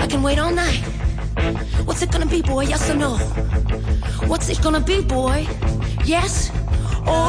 I can wait all night. What's it gonna be, boy? Yes or no? What's it gonna be, boy? Yes